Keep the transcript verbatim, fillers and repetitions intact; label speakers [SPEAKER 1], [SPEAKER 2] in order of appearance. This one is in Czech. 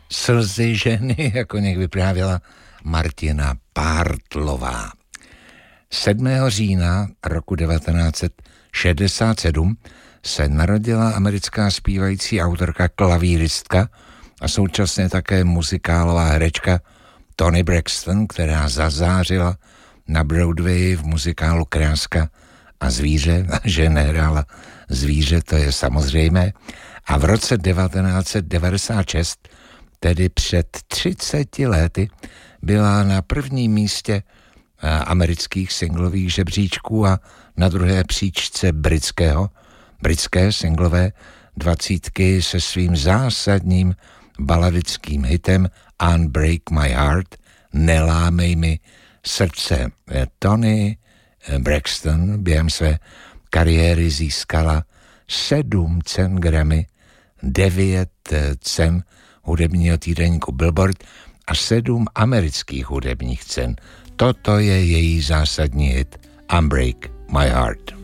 [SPEAKER 1] Slzy ženy, jako někdy vyprávěla Martina Pártlová. sedmého října roku devatenáct set šedesát sedm se narodila americká zpívající autorka, klavíristka a současně také muzikálová herečka Toni Braxton, která zazářila na Broadwayi v muzikálu Kráska a zvíře, a že nehrála zvíře, to je samozřejmé. A v roce devatenáct set devadesát šest, tedy před třiceti lety, byla na prvním místě amerických singlových žebříčků a na druhé příčce britského, britské singlové dvacítky se svým zásadním baladickým hitem Unbreak My Heart, Nelámej mi srdce. Toni Braxton během své kariéry získala sedm cen Grammy, devět cen hudebního týdeníku Billboard a sedm amerických hudebních cen. Toto je její zásadní hit Unbreak My Heart.